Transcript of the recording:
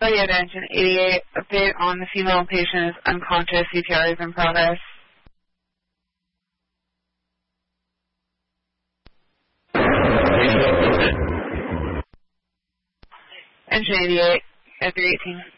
Yoda, Engine 88. Update on the female patient is unconscious. CPR is in progress. Engine 88 at 318.